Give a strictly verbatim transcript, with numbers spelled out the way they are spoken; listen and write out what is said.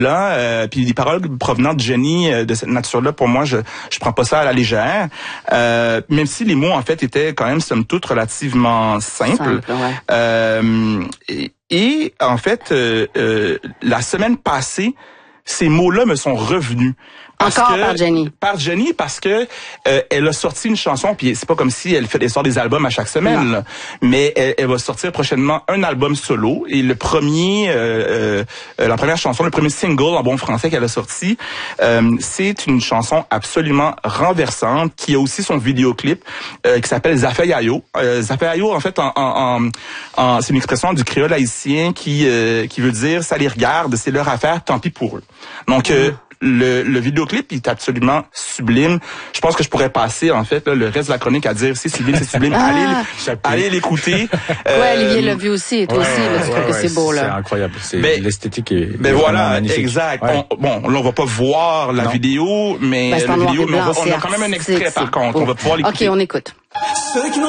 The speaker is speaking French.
là, euh, puis des paroles provenant de Jenny euh, de cette nature-là, pour moi, je je prends pas ça à la légère. Euh, même si les mots en fait étaient quand même somme toute relativement simples. Simple, ouais. euh, et, et en fait, euh, euh, la semaine passée, ces mots-là me sont revenus. Parce Encore que, par Jenny. Par Jenny, parce que euh, elle a sorti une chanson, puis c'est pas comme si elle fait elle sort des albums à chaque semaine, là, mais elle, elle va sortir prochainement un album solo. Et le premier, euh, euh, la première chanson, le premier single en bon français qu'elle a sorti, euh, c'est une chanson absolument renversante qui a aussi son vidéoclip euh, qui s'appelle Zafayayo. Euh, Zafayayo, en fait, en, en, en, en, c'est une expression du créole haïtien qui euh, qui veut dire ça les regarde, c'est leur affaire, tant pis pour eux. Donc euh, Le, le vidéoclip est absolument sublime. Je pense que je pourrais passer, en fait, là, le reste de la chronique à dire c'est sublime, c'est sublime. Ah. Allez, allez l'écouter. Euh, ouais, Olivier l'a vu aussi, et toi ouais, aussi, là, tu ouais, trouves que ouais, c'est beau, là. C'est incroyable. C'est, ben, l'esthétique est, ben est voilà, magnifique. exact. Ouais. On, bon, là, on va pas voir la non. vidéo, mais Ben, la vidéo, mais on, va, on a quand même un extrait, artistique, par contre. On va pouvoir l'écouter. OK, on écoute. Ceux qui n'ont